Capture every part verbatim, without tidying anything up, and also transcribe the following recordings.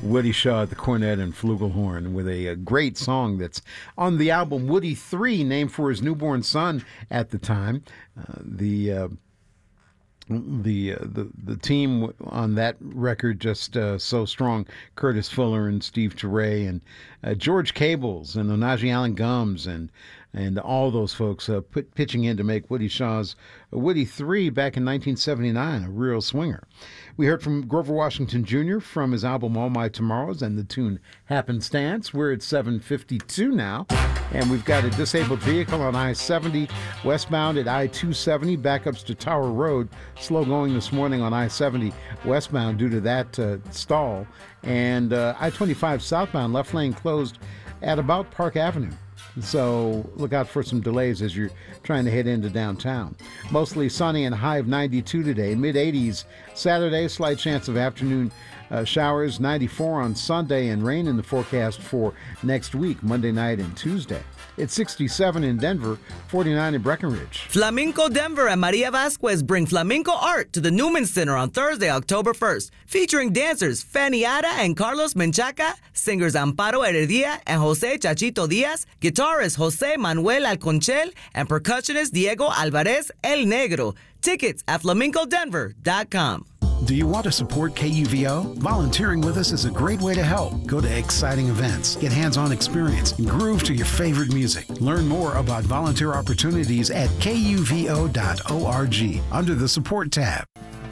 Woody Shaw at the cornet and flugelhorn with a, a great song that's on the album Woody three, named for his newborn son at the time. Uh, the uh, the, uh, the the team on that record just uh, so strong. Curtis Fuller and Steve Teray and uh, George Cables and Onaji Allen Gums and and all those folks uh, put, pitching in to make Woody Shaw's uh, Woody three back in nineteen seventy-nine, a real swinger. We heard from Grover Washington Junior from his album All My Tomorrows and the tune Happenstance. We're at seven fifty-two now, and we've got a disabled vehicle on I seventy westbound at I two seventy, backups to Tower Road. Slow going this morning on I seventy westbound due to that uh, stall. And uh, I twenty-five southbound, left lane closed at about Park Avenue. So look out for some delays as you're trying to head into downtown. Mostly sunny and high of ninety-two today. mid eighties Saturday, slight chance of afternoon uh, showers. ninety-four on Sunday, and rain in the forecast for next week, Monday night and Tuesday. It's sixty-seven in Denver, forty-nine in Breckenridge. Flamenco Denver and Maria Vasquez bring flamenco art to the Newman Center on Thursday, October first, featuring dancers Fanny Ada and Carlos Menchaca, singers Amparo Heredia and Jose Chachito Diaz, guitarist Jose Manuel Alconchel, and percussionist Diego Alvarez El Negro. Tickets at flamenco denver dot com. Do you want to support K U V O? Volunteering with us is a great way to help. Go to exciting events, get hands-on experience, and groove to your favorite music. Learn more about volunteer opportunities at K U V O dot org under the Support tab.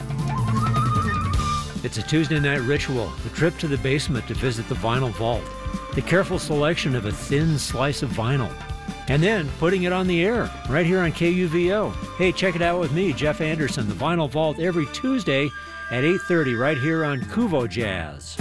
It's a Tuesday night ritual, the trip to the basement to visit the vinyl vault, the careful selection of a thin slice of vinyl, and then putting it on the air right here on K U V O. Hey, check it out with me, Jeff Anderson, the Vinyl Vault, every Tuesday at eight thirty right here on Kuvo Jazz.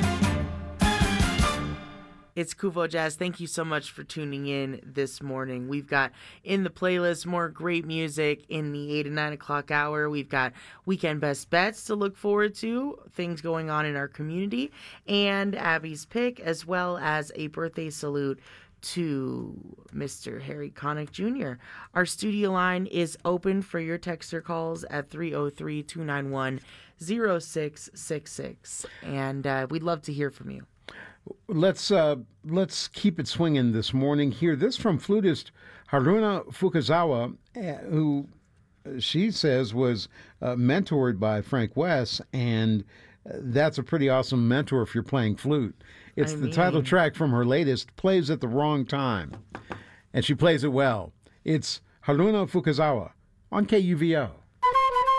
It's Kuvo Jazz. Thank you so much for tuning in this morning. We've got in the playlist more great music in the eight and nine o'clock hour. We've got weekend best bets to look forward to, things going on in our community, and Abby's pick, as well as a birthday salute to Mister Harry Connick Junior Our studio line is open for your texter calls at three oh three, two nine one, oh six six six, and uh, we'd love to hear from you. Let's uh, let's keep it swinging this morning. Hear this from flutist Haruna Fukazawa, uh, who uh, she says was uh, mentored by Frank West, and uh, that's a pretty awesome mentor if you're playing flute. It's I the mean... title track from her latest, Plays at the Wrong Time, and she plays it well. It's Haruna Fukazawa on K U V O.